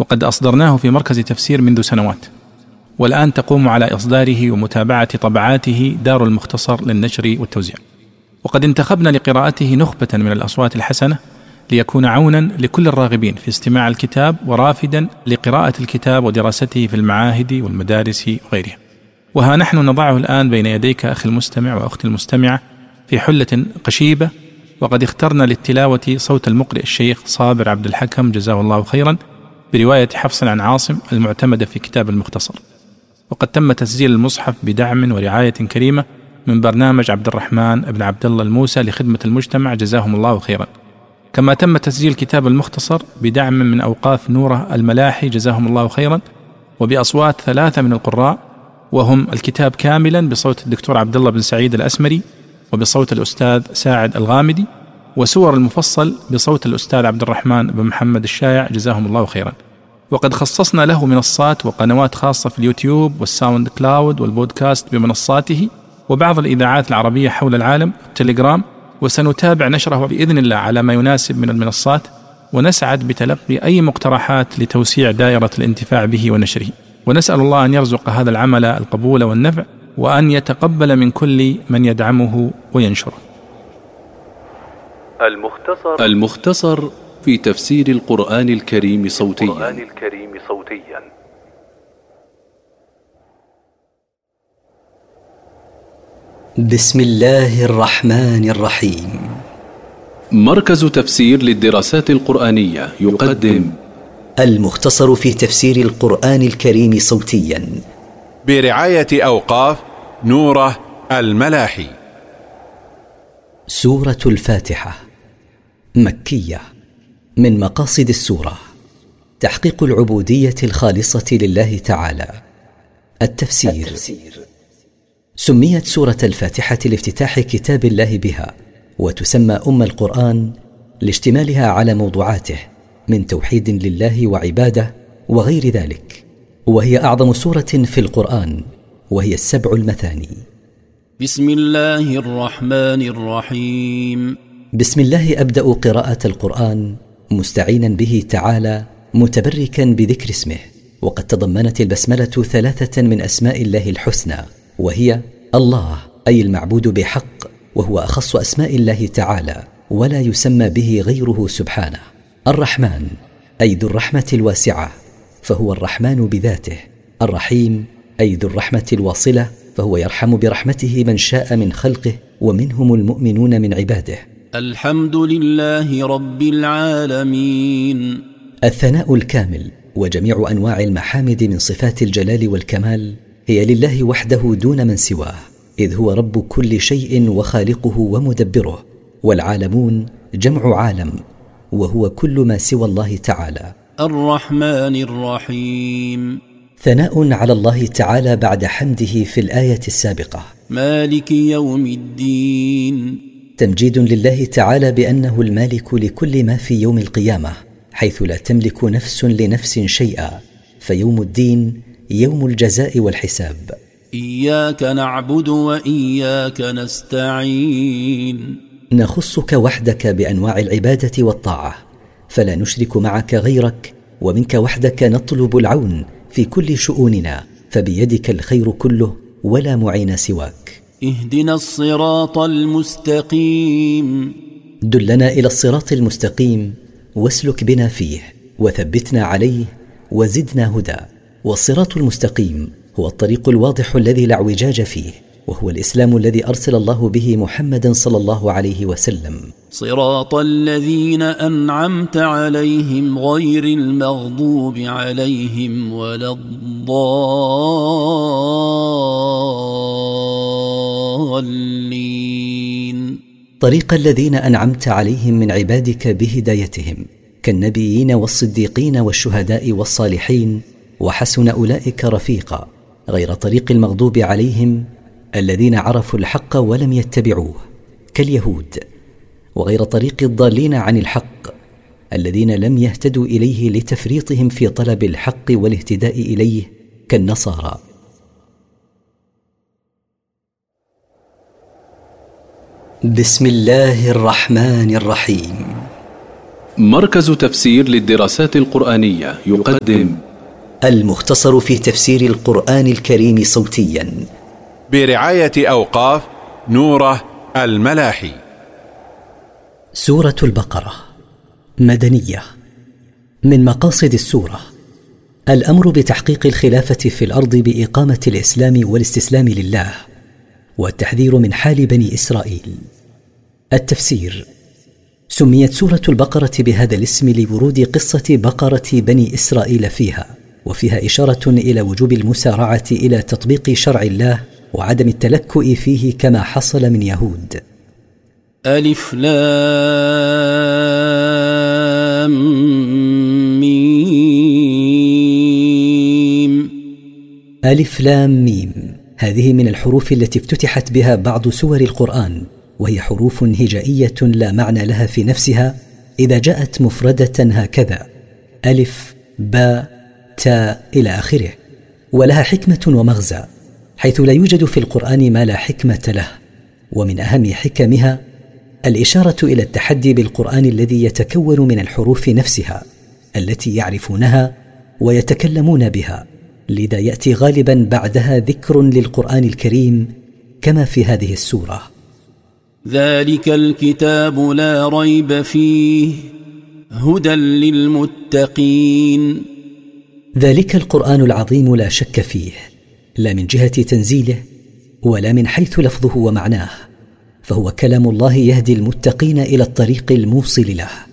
وقد أصدرناه في مركز تفسير منذ سنوات، والآن تقوم على إصداره ومتابعة طبعاته دار المختصر للنشر والتوزيع. وقد انتخبنا لقراءته نخبة من الأصوات الحسنة ليكون عونا لكل الراغبين في استماع الكتاب ورافدا لقراءة الكتاب ودراسته في المعاهد والمدارس وغيرها. وها نحن نضعه الآن بين يديك أخي المستمع وأختي المستمعة في حلة قشيبة، وقد اخترنا للتلاوة صوت المقرئ الشيخ صابر عبد الحكم جزاه الله خيرا برواية حفص عن عاصم المعتمدة في كتاب المختصر. وقد تم تسجيل المصحف بدعم ورعاية كريمة من برنامج عبد الرحمن بن عبد الله الموسى لخدمة المجتمع جزاهم الله خيرا. كما تم تسجيل كتاب المختصر بدعم من أوقاف نوره الملاحي جزاهم الله خيرا، وبأصوات 3 من القراء، وهم الكتاب كاملا بصوت الدكتور عبد الله بن سعيد الأسمري وبصوت الأستاذ ساعد الغامدي، وسور المفصل بصوت الأستاذ عبد الرحمن بن محمد الشايع جزاهم الله خيرا. وقد خصصنا له منصات وقنوات خاصة في اليوتيوب والساوند كلاود والبودكاست بمنصاته، وبعض الإذاعات العربية حول العالم والتليجرام، وسنتابع نشره بإذن الله على ما يناسب من المنصات، ونسعد بتلقي أي مقترحات لتوسيع دائرة الانتفاع به ونشره. ونسأل الله أن يرزق هذا العمل القبول والنفع، وأن يتقبل من كل من يدعمه وينشره. المختصر في تفسير القرآن الكريم صوتيا. بسم الله الرحمن الرحيم. مركز تفسير للدراسات القرآنية يقدم المختصر في تفسير القرآن الكريم صوتيا برعاية أوقاف نوره الملاحي. سورة الفاتحة مكية. من مقاصد السورة تحقيق العبودية الخالصة لله تعالى. التفسير. سميت سورة الفاتحة لافتتاح كتاب الله بها، وتسمى القرآن لاشتمالها على موضوعاته من توحيد لله وعباده وغير ذلك، وهي أعظم سورة في القرآن، وهي 7 المثاني. بسم الله الرحمن الرحيم. بسم الله أبدأ قراءة القرآن مستعينا به تعالى، متبركا بذكر اسمه. وقد تضمنت البسملة 3 من أسماء الله الحسنى، وهي الله أي المعبود بحق، وهو أخص أسماء الله تعالى ولا يسمى به غيره سبحانه. الرحمن أي ذو الرحمة الواسعة، فهو الرحمن بذاته. الرحيم أي ذو الرحمة الواصلة، فهو يرحم برحمته من شاء من خلقه، ومنهم المؤمنون من عباده. الحمد لله رب العالمين. الثناء الكامل وجميع أنواع المحامد من صفات الجلال والكمال هي لله وحده دون من سواه، إذ هو رب كل شيء وخالقه ومدبره. والعالمون جمع عالم، وهو كل ما سوى الله تعالى. الرحمن الرحيم. ثناء على الله تعالى بعد حمده في الآية السابقة. مالك يوم الدين. تمجيد لله تعالى بأنه المالك لكل ما في يوم القيامة، حيث لا تملك نفس لنفس شيئا، فيوم الدين يوم الجزاء والحساب. إياك نعبد وإياك نستعين. نخصك وحدك بأنواع العبادة والطاعة، فلا نشرك معك غيرك، ومنك وحدك نطلب العون في كل شؤوننا، فبيدك الخير كله ولا معين سواك. اهدنا الصراط المستقيم. دلنا إلى الصراط المستقيم واسلك بنا فيه، وثبتنا عليه وزدنا هدى. والصراط المستقيم هو الطريق الواضح الذي لا اعوجاج فيه، وهو الإسلام الذي أرسل الله به محمدا صلى الله عليه وسلم. صراط الذين أنعمت عليهم غير المغضوب عليهم ولا الضالين. طريق الذين أنعمت عليهم من عبادك بهدايتهم، كالنبيين والصديقين والشهداء والصالحين، وحسن أولئك رفيقا، غير طريق المغضوب عليهم الذين عرفوا الحق ولم يتبعوه كاليهود، وغير طريق الضالين عن الحق الذين لم يهتدوا إليه لتفريطهم في طلب الحق والاهتداء إليه كالنصارى. بسم الله الرحمن الرحيم. مركز تفسير للدراسات القرآنية يقدم المختصر في تفسير القرآن الكريم صوتيا برعاية أوقاف نوره الملاحي. سورة البقرة مدنية. من مقاصد السورة الأمر بتحقيق الخلافة في الأرض بإقامة الإسلام والاستسلام لله، والتحذير من حال بني إسرائيل. التفسير: سميت سورة البقرة بهذا الاسم لورود قصة بقرة بني إسرائيل فيها، وفيها إشارة إلى وجوب المسارعة إلى تطبيق شرع الله وعدم التلكؤ فيه كما حصل من يهود. ألف لام ميم. ألف لام ميم، هذه من الحروف التي افتتحت بها بعض سور القرآن، وهي حروف هجائية لا معنى لها في نفسها إذا جاءت مفردة هكذا: ألف باء تاء إلى آخره، ولها حكمة ومغزى، حيث لا يوجد في القرآن ما لا حكمة له. ومن أهم حكمها الإشارة إلى التحدي بالقرآن الذي يتكون من الحروف نفسها التي يعرفونها ويتكلمون بها، لذا يأتي غالبا بعدها ذكر للقرآن الكريم كما في هذه السورة: ذلك الكتاب لا ريب فيه هدى للمتقين. ذلك القرآن العظيم لا شك فيه، لا من جهة تنزيله ولا من حيث لفظه ومعناه، فهو كلام الله يهدي المتقين إلى الطريق الموصل له.